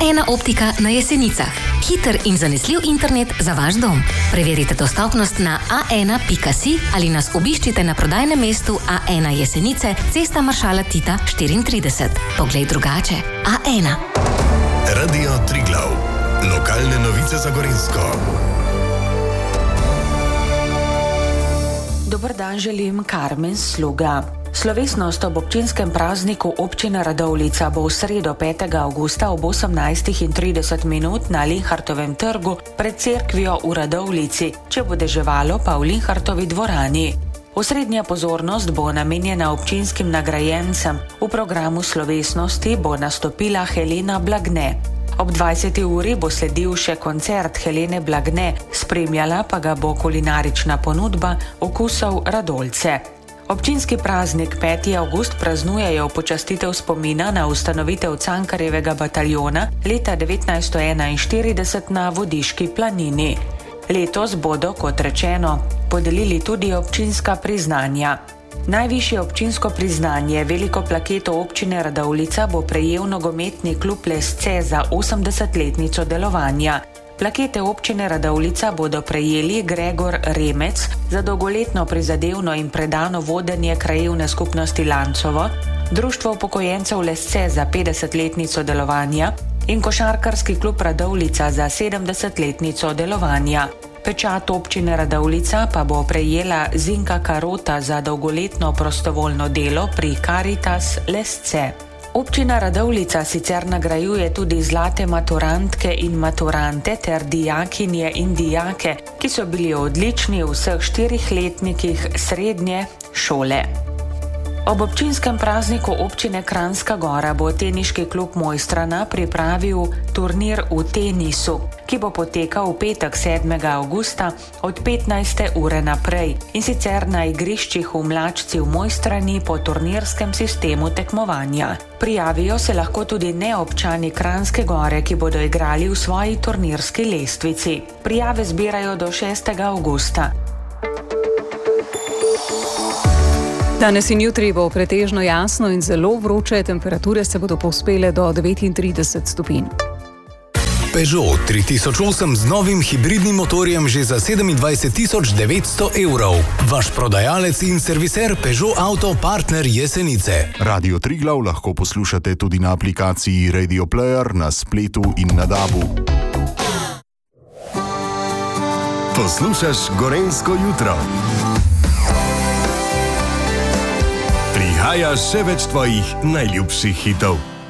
A1 optika na Jesenicah. Hiter in zanesljiv internet za vaš dom. Preverite dostopnost na a1.si ali nas obiščite na prodajnem mestu A1 Jesenice, cesta Maršala Tita 34. Poglej drugače. A1. Radio Triglav. Lokalne novice za Gorenjsko. Dober dan želim, Karmen Sluga. Slovesnost ob občinskem prazniku občine Radovljica bo v sredo 5. avgusta ob 18:30 na Linhartovem trgu pred cerkvijo v Radovljici, če bo deževalo pa v Linhartovi dvorani. Osrednja pozornost bo namenjena občinskim nagrajencem. V programu slovesnosti bo nastopila Helena Blagne. Ob 20. uri bo sledil še koncert Helene Blagne, spremljala pa ga bo kulinarična ponudba okusov Radovljice. Občinski praznik 5. avgust praznujejo v počastitev spomina na ustanovitev Cankarjevega bataljona leta 1941 na Vodiški planini. Letos bodo, kot rečeno, podelili tudi občinska priznanja. Najvišje občinsko priznanje, veliko plaketo občine Radovljica, bo prejel nogometni klub Lesce za 80-letnico delovanja. Plakete občine Radovljica bodo prejeli Gregor Remec za dolgoletno prizadevno in predano vodenje krajevne skupnosti Lancovo, Društvo upokojencev Lesce za 50-letnico delovanja in Košarkarski klub Radovljica za 70-letnico delovanja. Pečat občine Radovljica pa bo prejela Zinka Karota za dolgoletno prostovoljno delo pri Caritas Lesce. Občina Radovljica sicer nagrajuje tudi zlate maturantke in maturante ter dijakinje in dijake, ki so bili odlični v vseh 4 letnikih srednje šole. Ob občinskem prazniku občine Kranjska Gora bo teniški klub Mojstrana pripravil turnir v tenisu, ki bo potekal v petek 7. avgusta od 15. ure naprej, in sicer na igriščih v Mlačci v Mojstrani po turnirskem sistemu tekmovanja. Prijavijo se lahko tudi neobčani Kranjske Gore, ki bodo igrali v svoji turnirski lestvici. Prijave zbirajo do 6. avgusta. Danes in jutri bo pretežno jasno in zelo vroče, temperature se bodo povzpele do 39 stopinj. Peugeot 3008 z novim hibridnim motorjem že za 27.900 evrov. Vaš prodajalec in serviser Peugeot Auto Partner Jesenice. Radio Triglav lahko poslušate tudi na aplikaciji Radio Player, na spletu in na DAB-u. Poslušaš Gorenjsko jutro. Prihaja še več tvojih najljubših hitov.